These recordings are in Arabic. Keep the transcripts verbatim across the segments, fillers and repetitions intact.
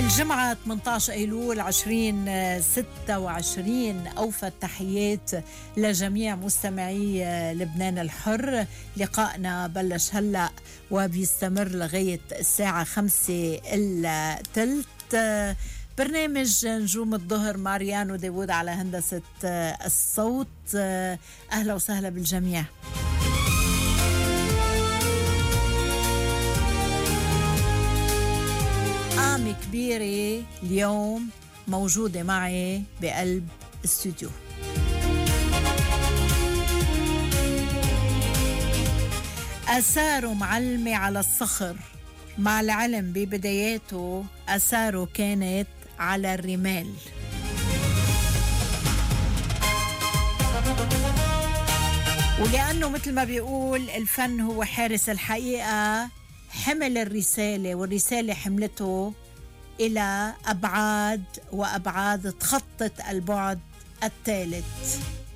الجمعة ثمانية عشر أيلول عشرين ستة وعشرين. أوفى التحيات لجميع مستمعي لبنان الحر. لقائنا بلش هلأ وبيستمر لغاية الساعة خمسة إلا تلت. برنامج نجوم الظهر ماريانو داود على هندسة الصوت. أهلا وسهلا بالجميع. قامة كبيرة اليوم موجودة معي بقلب استوديو. أثاره معلمة على الصخر، مع العلم ببداياته أثاره كانت على الرمال. ولأنه مثل ما بيقول الفن هو حارس الحقيقة، حمل الرسالة والرسالة حملته إلى أبعاد وأبعاد، تخطت البعد الثالث.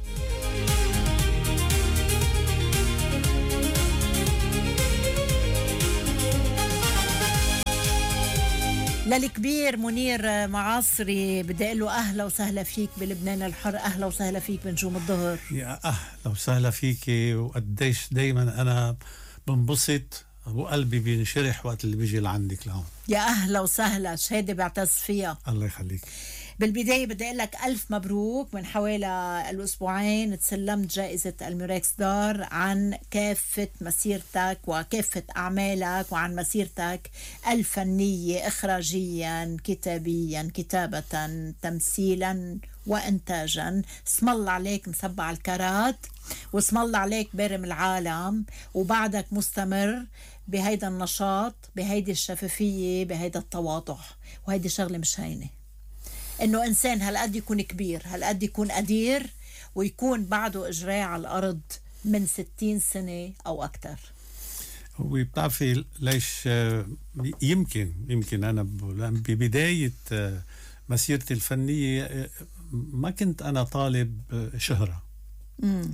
للكبير منير معاصري بدي أقول له أهلا وسهلا فيك بلبنان الحر. أهلا وسهلا فيك بنجوم الظهر. يا أهلا وسهلا فيك، وقديش دايما أنا بنبسط وقلبي بينشرح وقت اللي بيجي لعندك لهون. يا أهلا وسهلا، شهادة بعتز فيها. الله يخليك. بالبداية بدي أقول لك ألف مبروك. من حوالي الأسبوعين تسلمت جائزة الميركس دار عن كافة مسيرتك وكافة أعمالك، وعن مسيرتك الفنية إخراجيا كتابيا كتابة تمثيلا وإنتاجا. اسم الله عليك مسبع الكرات، واسم الله عليك بارم العالم، وبعدك مستمر بهيدا النشاط، بهيدي الشفافية، بهيدا التواضع. وهيدي شغلة مش هينة، إنه إنسان هالقد يكون كبير، هالقد يكون قدير، ويكون بعده إجراء على الأرض من ستين سنة أو أكتر. هو بتعرفي ليش؟ يمكن يمكن أنا ببداية مسيرتي الفنية ما كنت أنا طالب شهرة. مم.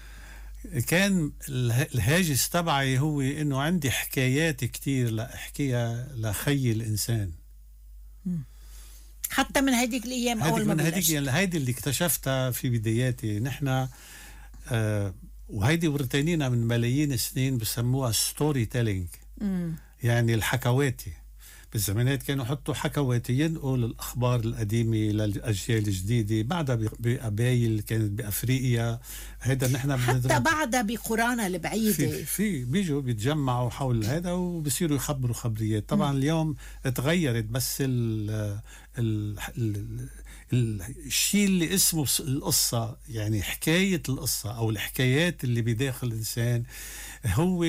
كان الهاجس تبعي هو إنه عندي حكايات كتير لأحكيها لخي الإنسان. مم. حتى من هيديك الأيام أول ما من بلشت هيديك يعني هيدي اللي اكتشفتها في بداياتي. نحن آه وهيدي ورتينينا من ملايين السنين بسموها ستوري تيلينج، يعني الحكواتي. بالزمانات كانوا يحطوا حكواتي ينقل الأخبار القديمة للأجيال الجديدة. بعدها بقبايل كانت بأفريقيا، هيدا نحن حتى بعدها بقرانا البعيدة في, في بيجوا بيتجمعوا حول هذا وبصيروا يخبروا خبريات. طبعا م. اليوم تغيرت، بس ال ال ال الشيء اللي اسمه القصة، يعني حكاية القصة أو الحكايات اللي بداخل الإنسان، هو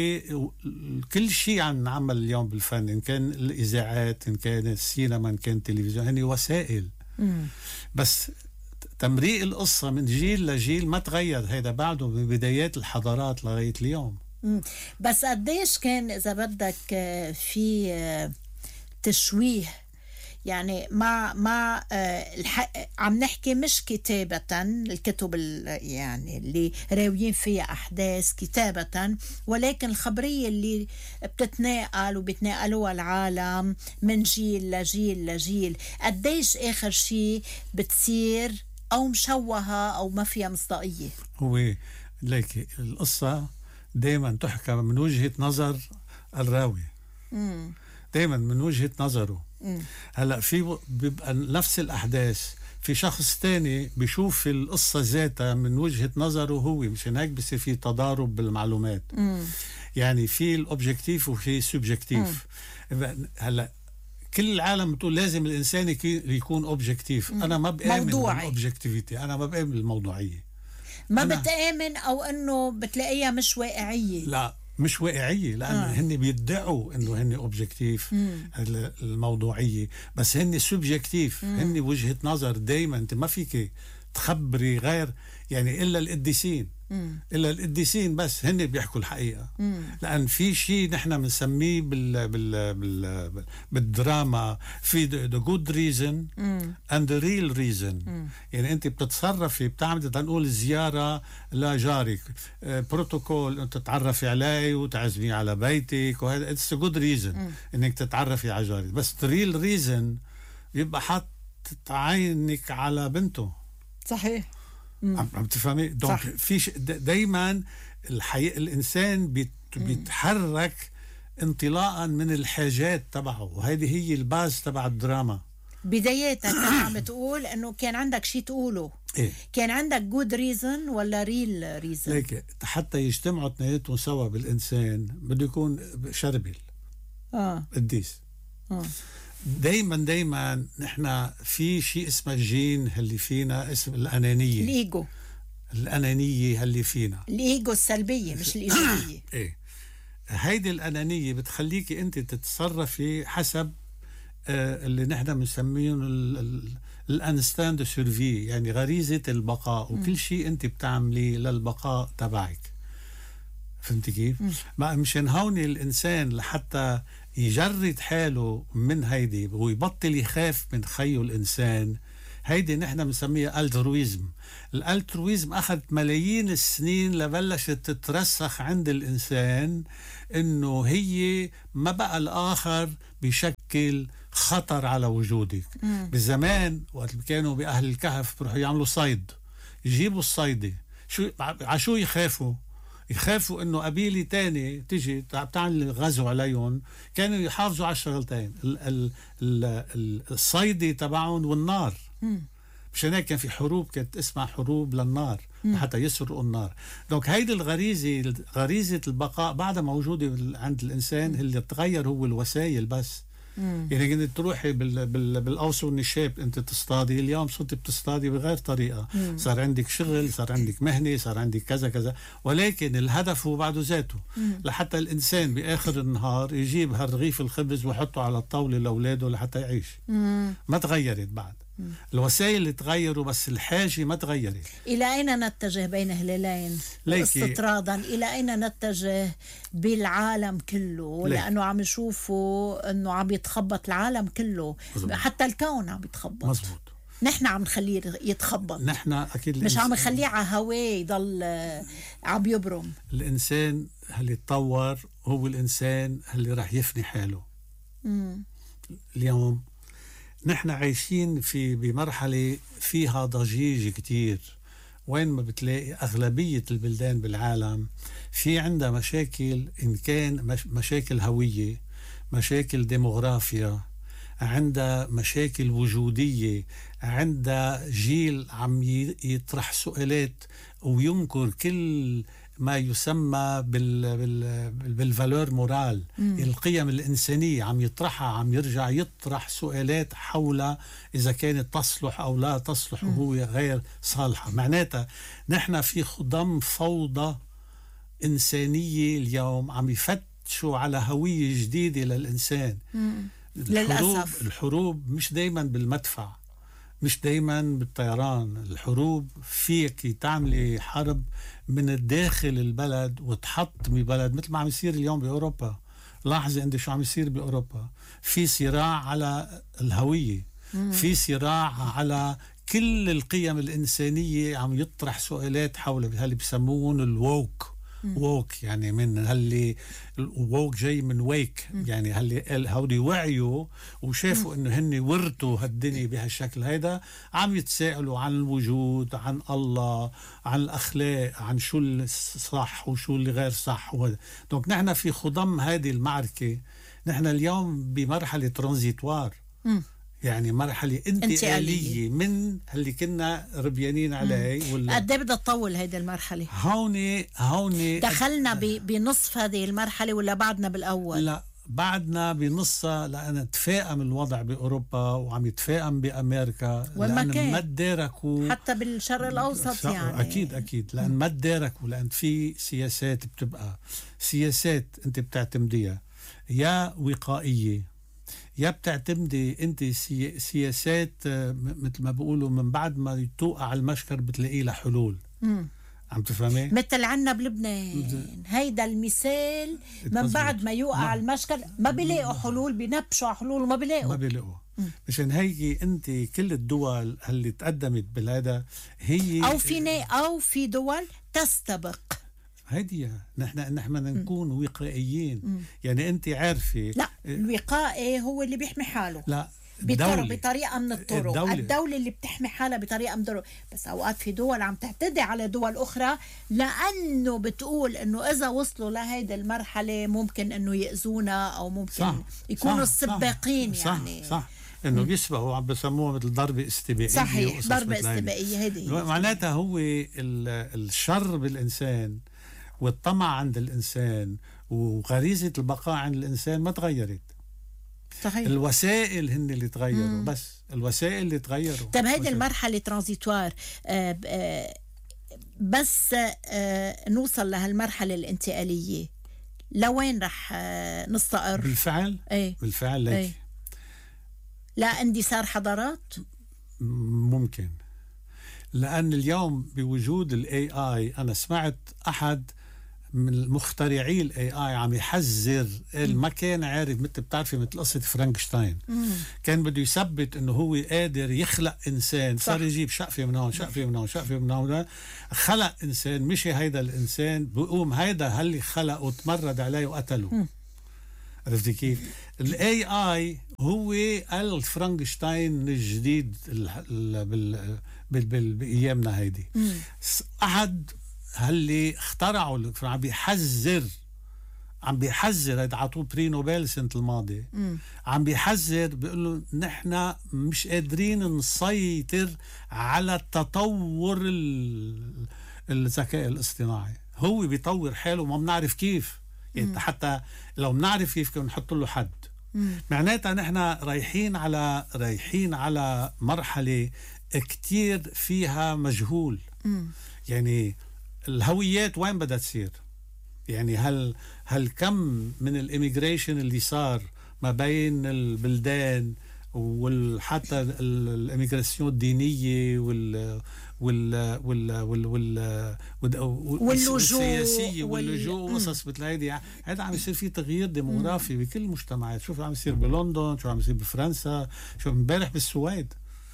كل شيء عم نعمل اليوم بالفن، إن كان الإذاعات، إن كان السينما، إن كان التلفزيون، هني وسائل. مم. بس تمريق القصة من جيل لجيل ما تغير، هيدا بعده من بدايات الحضارات لغاية اليوم. مم. بس قديش كان إذا بدك في تشويه، يعني مع مع الحق عم نحكي مش كتابة الكتب يعني اللي راويين فيها أحداث كتابة، ولكن الخبرية اللي بتتناقل وبتناقلوها العالم من جيل لجيل لجيل. قديش آخر شيء بتصير أو مشوهة أو ما فيها مصداقية؟ هو ليك القصة دايما تحكى من وجهة نظر الراوي، دايما من وجهة نظره. مم. هلأ في بيبقى نفس الأحداث، في شخص تاني بيشوف القصة ذاتها من وجهة نظره هو، مشان هيك بصير في تضارب بالمعلومات. مم. يعني في الأوبجكتيف وفي السوبجكتيف. هلأ كل العالم بتقول لازم الإنسان يكون أوبجكتيف. أنا ما بآمن بالأوبجكتيفيتي، أنا ما بآمن بالموضوعية. ما بتآمن أو أنه بتلاقيها مش واقعية؟ لا، مش واقعية، لأن آه. هن بيدعوا إنه هن أوبجكتيف الموضوعية، بس هن سوبجكتيف، هن وجهة نظر. دايما أنت ما فيك تخبري غير، يعني إلا القديسين، إلا القديسين بس هن بيحكوا الحقيقة. مم. لأن في شيء نحن بنسميه بال بال بال بالدراما في the good reason مم. and the real reason. مم. يعني أنت بتتصرفي، بتعمل تنقول زيارة لجارك، بروتوكول أنت تتعرفي عليه وتعزمي على بيتك، وهذا it's a good reason مم. إنك تتعرفي على جارك. بس the real reason يبقى حاطط عينك على بنته. صحيح. عم عم تفهمي؟ دونك في دائما الحي... الانسان بيت... بيتحرك انطلاقا من الحاجات تبعه، وهذه هي الباز تبع الدراما. بدايتك كان عم بتقول انه كان عندك شيء تقوله. إيه؟ كان عندك جود ريزن ولا ريل ريزن؟ ليك حتى يجتمعوا اثنيناتهم سوا بالانسان بده يكون شربل اه قديس. اه دايما دايما نحن في شيء اسمه الجين اللي فينا، اسم الانانيه. الايجو. الانانيه اللي فينا، الايجو السلبيه مش الايجابيه. ايه، هيدي الانانيه بتخليكي انت تتصرفي حسب آه اللي نحن بنسميهم الانستان دو سيرفي، يعني غريزه البقاء، وكل شيء انت بتعمليه للبقاء تبعك. فهمتي كيف؟ ما مشان هون الانسان لحتى يجرد حاله من هيدي ويبطل يخاف من خيه الانسان، هيدي نحن بنسميها الترويزم. الالترويزم اخذت ملايين السنين لبلشت تترسخ عند الانسان، انه هي ما بقى الاخر بشكل خطر على وجودك. مم. بالزمان وقت كانوا باهل الكهف بيروحوا يعملوا صيد، يجيبوا الصيدة، شو عشو يخافوا؟ يخافوا انه قبيله تاني تيجي بتعمل غزو عليهم، كانوا يحافظوا على الشغلتين، الصيدة تبعهم والنار. مم. مشان هيك كان في حروب كانت اسمها حروب للنار، مم. حتى يسرقوا النار. دونك هيدي الغريزة، غريزة البقاء بعدها موجودة عند الإنسان. مم. اللي تغير هو الوسائل بس. مم. يعني كنت تروحي بال بال بالاوس والنشاب انت تصطادي، اليوم صرت بتصطادي بغير طريقه. مم. صار عندك شغل، صار عندك مهنه، صار عندك كذا كذا، ولكن الهدف هو بعده ذاته. مم. لحتى الانسان باخر النهار يجيب هالرغيف الخبز ويحطه على الطاوله لاولاده لحتى يعيش. مم. ما تغيرت بعد. مم. الوسائل تغيروا بس الحاجه ما تغيرت. الى اين نتجه بين هلالين استطرادا؟ الى اين نتجه بالعالم كله؟ ليك. لانه عم نشوفوا انه عم يتخبط العالم كله. مزبوط. حتى الكون عم يتخبط. مزبوط. نحن عم نخليه يتخبط، نحن اكيد مش عم نخليه على هواه يضل عم يبرم. الانسان اللي يتطور هو الانسان اللي راح يفني حاله. مم. اليوم نحن عايشين في بمرحلة فيها ضجيج كتير، وين ما بتلاقي أغلبية البلدان بالعالم في عندها مشاكل، إن كان مش مشاكل هوية، مشاكل ديموغرافيا، عندها مشاكل وجودية، عندها جيل عم يطرح سؤالات وينكر كل ما يسمى بال بال بالفالور مورال، القيم الإنسانية، عم يطرحها، عم يرجع يطرح سؤالات حول إذا كانت تصلح أو لا تصلح وهو غير صالحة. معناتها نحن في خضم فوضى إنسانية اليوم، عم يفتشوا على هوية جديدة للإنسان. الحروب للأسف. الحروب مش دايما بالمدفع، مش دايما بالطيران. الحروب فيك تعملي حرب من الداخل البلد وتحطمي بلد، مثل ما عم يصير اليوم بأوروبا. لاحظي عندي شو عم يصير بأوروبا، في صراع على الهوية، مم. في صراع على كل القيم الإنسانية، عم يطرح سؤالات حول اللي بيسمون الووك. ووك يعني من هاللي ووك جاي من ويك، يعني هاللي هودي وعيوا وشافوا انه هن ورثوا هالدنيا بهالشكل هيدا، عم يتساءلوا عن الوجود، عن الله، عن الاخلاق، عن شو الصح وشو اللي غير صح. دونك نحن في خضم هذه المعركة. نحن اليوم بمرحلة ترانزيتوار، يعني مرحلة انتقالية من اللي كنا ربيانين عليه. ولا قد ايه بدها تطول هيدي المرحلة؟ هوني هوني دخلنا بنصف هذه المرحلة ولا بعدنا بالأول؟ لا بعدنا بنصها، لأن تفاقم الوضع بأوروبا وعم يتفاقم بأمريكا، لأن ما تداركوا حتى بالشرق الأوسط. يعني أكيد أكيد لأن ما تداركوا، لأن في سياسات بتبقى سياسات أنت بتعتمديها يا وقائية، يا بتعتمدي انت سياسات مثل ما بيقولوا من بعد ما توقع على المشكر بتلاقي لها حلول. مم. عم تفهمي؟ مثل عنا بلبنان هيدا المثال، من بعد ما يوقع على المشكل ما بيلاقوا حلول، بينبشوا على حلول وما بيلاقوا ما بيلاقوا. مشان هيك انت كل الدول اللي تقدمت بالهذا هي او في او في دول تستبق هيدي. نحن نحن نكون وقائيين. مم. يعني انت عارفه، لا الوقائي هو اللي بيحمي حاله. لا بطرق بطريقه من الطرق الدولة. الدولة اللي بتحمي حالها بطريقه من الطرق، بس اوقات في دول عم تعتدي على دول اخرى لانه بتقول انه اذا وصلوا لهيدي المرحله ممكن انه ياذونا او ممكن صح. يكونوا صح. السباقين صح. يعني صح, صح. انه بيسبقوا عم بسموها مثل ضربه استباقيه. صحيح، ضربه استباقيه هيدي معناتها هو الشر بالانسان والطمع عند الانسان وغريزه البقاء عند الانسان ما تغيرت. صحيح. الوسائل هن اللي تغيروا. مم. بس الوسائل اللي تغيروا. طب هيدي المرحله ترانزيتوار آه آه بس آه نوصل لهالمرحله الانتقاليه لوين رح آه نستقر؟ بالفعل ايه؟ بالفعل ليك ايه؟ لا اندثار حضارات ممكن، لأن اليوم بوجود الاي اي أنا سمعت أحد من مخترعي الاي اي عم يحذر، ما كان عارف، مثل بتعرفي مثل قصة فرانكشتاين، كان بده يثبت انه هو قادر يخلق انسان، صار يجيب شقفة من هون شقفة من هون شقفة من هون، خلق انسان، مشي هيدا الانسان بقوم هيدا هاللي خلقه تمرد عليه وقتله. عرفتي كيف؟ الاي اي هو الفرانكشتاين الجديد بايامنا هيدي. احد هاللي اخترعوا عم بيحذر عم بيحذر هيدا عطوه بري نوبل السنة الماضية. مم. عم بيحذر بيقول له نحن مش قادرين نسيطر على التطور الذكاء الاصطناعي، هو بيطور حاله وما بنعرف كيف. يعني حتى لو بنعرف كيف كنا نحط له حد. معناتها نحن رايحين على رايحين على مرحلة كتير فيها مجهول. مم. يعني الهويات وين بدها تصير؟ يعني هل هل كم من الإميجريشن اللي صار ما بين البلدان وحتى الإميجراسيون الدينية وال وال وال وال وال والسياسية واللجوء وقصص مثل هيدي، هذا عم يصير فيه تغيير ديموغرافي بكل المجتمعات. شوف عم يصير بلندن، شو عم يصير بفرنسا، شو امبارح بالسويد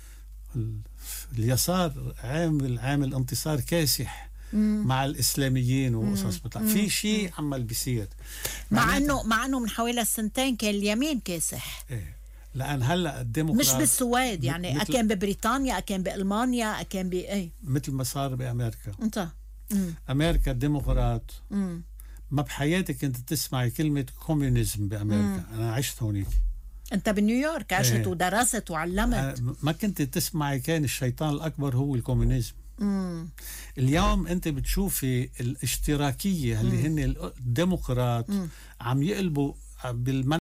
اليسار عامل عامل انتصار كاسح مم. مع الاسلاميين وقصص بتاع في شيء عمال بيصير، مع انه مع انه من حوالي سنتين كان اليمين كاسح. ايه لان هلا الديمقراطيه مش بالسويد يعني، اكان ببريطانيا، اكان بالمانيا، اكان ب ايه مثل ما صار بامريكا. انت مم. امريكا الديمقراط مم. ما بحياتك كنت تسمعي كلمه كومونيزم بامريكا. مم. انا عشت هونيك، انت بنيويورك عشت ايه. ودرست وعلمت، ما كنت تسمعي، كان الشيطان الاكبر هو الكومونيزم. مم. اليوم انت بتشوفي الاشتراكيه اللي هن الديمقراط عم يقلبوا بالمنع